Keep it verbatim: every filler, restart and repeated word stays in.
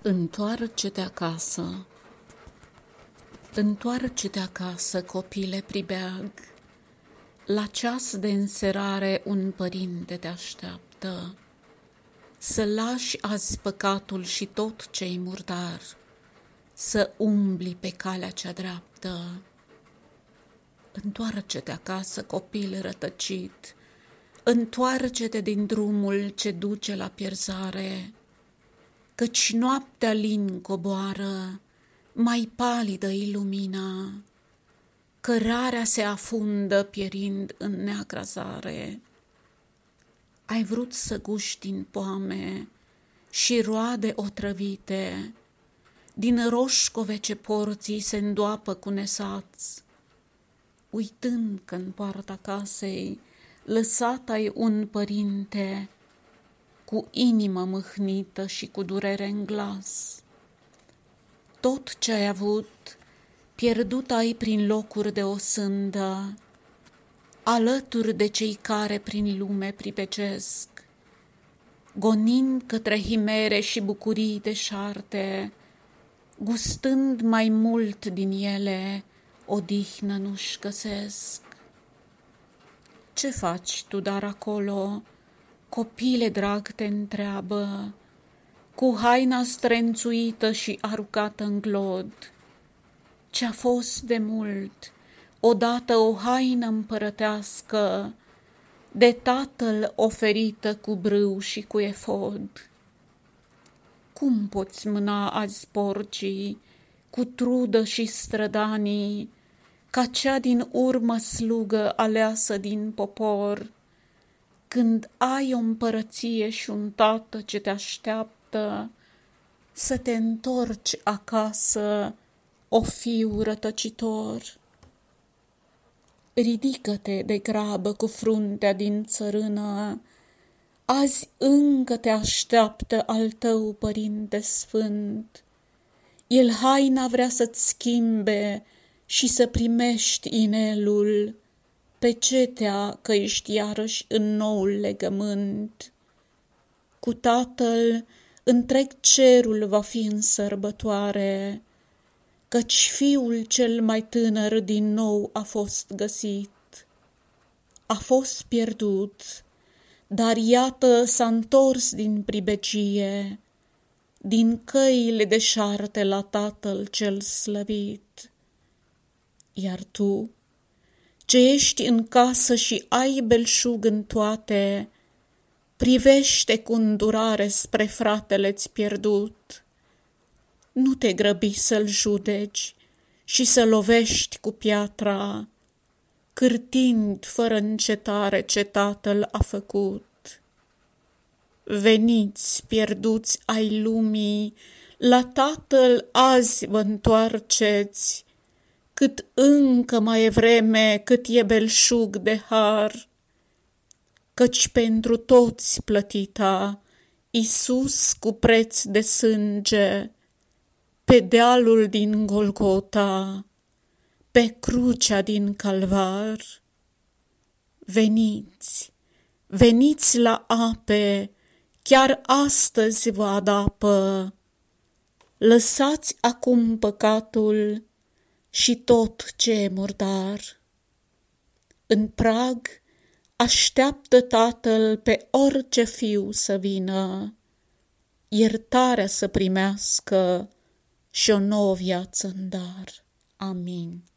Întoarce-te acasă, întoarce-te acasă, copile pribeag, la ceas de înserare un părinte te așteaptă, să lași azi păcatul și tot ce-i murdar, să umbli pe calea cea dreaptă. Întoarce-te acasă, copil rătăcit, întoarce-te din drumul ce duce la pierzare, căci noaptea lin coboară, mai palidă-i lumina, cărarea se afundă pierind în neagra zare. Ai vrut să guști din poame și roade otrăvite, din roșcove ce porții se îndoapă cu nesați, uitând că în poarta casei lăsat ai un părinte, cu inimă mâhnită și cu durere în glas. Tot ce ai avut, pierdut ai prin locuri de osândă, alături de cei care prin lume pripecesc, gonind către himere și bucurii deșarte, gustând mai mult din ele, odihnă nu-și găsesc. Ce faci tu dar acolo, copile drag te întreabă, cu haina strânțuită și aruncată în glod? Ce-a fost de mult, odată o haină împărătească, de tatăl oferită cu brâu și cu efod. Cum poți mâna azi porcii, cu trudă și strădanii, ca cea din urmă slugă aleasă din popor, când ai o împărăție și un tată ce te așteaptă să te întorci acasă, o fiu rătăcitor? Ridică-te de grabă cu fruntea din țărână, azi încă te așteaptă al tău părinte sfânt. El haina vrea să-ți schimbe și să primești inelul, pecetea că ești iarăși în noul legământ. Cu tatăl întreg cerul va fi în sărbătoare, căci fiul cel mai tânăr din nou a fost găsit. A fost pierdut, dar iată s-a întors din pribegie, din căile deșarte la tatăl cel slăvit. Iar tu, ce ești în casă și ai belșug în toate, privește cu îndurare spre fratele-ți pierdut. Nu te grăbi să-l judeci și să lovești cu piatra, cârtind fără încetare ce tatăl a făcut. Veniți, pierduți ai lumii, la tatăl azi vă întoarceți, cât încă mai e vreme, cât e belșug de har, căci pentru toți plătita, Iisus cu preț de sânge, pe dealul din Golgota, pe crucea din Calvar. Veniți, veniți la ape, chiar astăzi vă adapă, lăsați acum păcatul și tot ce e murdar. În prag așteaptă tatăl pe orice fiu să vină, iertarea să primească și o nouă viață în dar. Amin.